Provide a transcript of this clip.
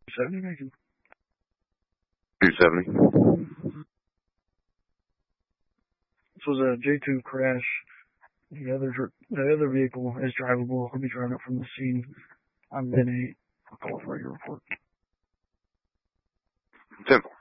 70 making. 270. This was a J2 crash. The other vehicle is drivable. I'll be driving it from the scene. I'm in a call for your report. 10-4.